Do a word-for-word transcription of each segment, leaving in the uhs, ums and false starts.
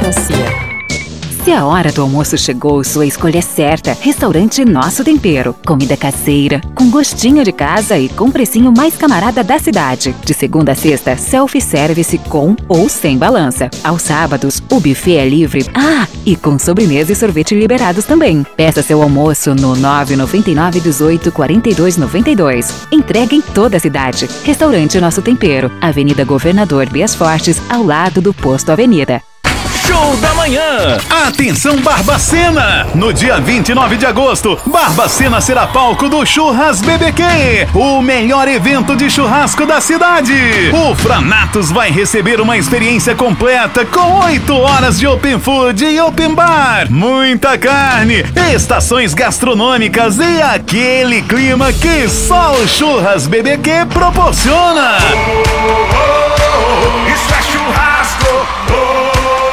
Delegacia. Se a hora do almoço chegou, sua escolha é certa. Restaurante Nosso Tempero. Comida caseira, com gostinho de casa e com precinho mais camarada da cidade. De segunda a sexta, self-service com ou sem balança. Aos sábados, o buffet é livre. Ah, e com sobremesa e sorvete liberados também. Peça seu almoço no nove nove nove, dezoito, quarenta e dois, noventa e dois. Entrega em toda a cidade. Restaurante Nosso Tempero. Avenida Governador Bias Fortes, ao lado do Posto Avenida. Show da manhã! Atenção Barbacena! No dia vinte e nove de agosto, Barbacena será palco do Churras B B Q, o melhor evento de churrasco da cidade. O Franatos vai receber uma experiência completa com oito horas de open food e open bar, muita carne, estações gastronômicas e aquele clima que só o Churras B B Q proporciona. Oh, oh, oh, isso é churrasco! Oh.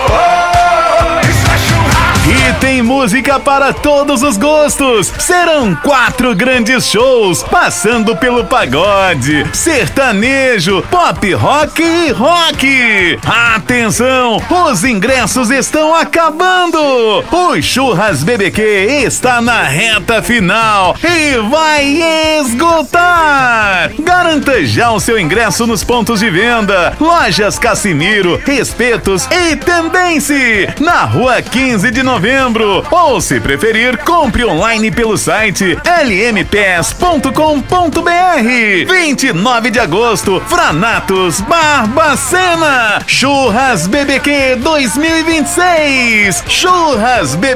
E tem música para todos os gostos. Serão quatro grandes shows, passando pelo pagode, sertanejo, pop rock e rock. Atenção, os ingressos estão acabando. O Churras B B Q está na reta final e vai esgotar. Garanta já o seu ingresso nos pontos de venda, Lojas Cassimiro, Espetos e Tendência, na rua quinze de novembro. Ou, se preferir, compre online pelo site l m p s ponto com ponto b r. vinte e nove de agosto, Franatos Barbacena. Churras B B Q dois mil e vinte e seis. Churras B B Q.